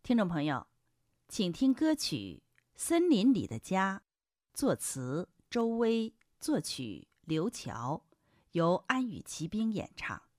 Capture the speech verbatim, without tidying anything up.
听众朋友，请听歌曲《森林里的家》，作词周薇，作曲刘乔，由安语骑兵演唱。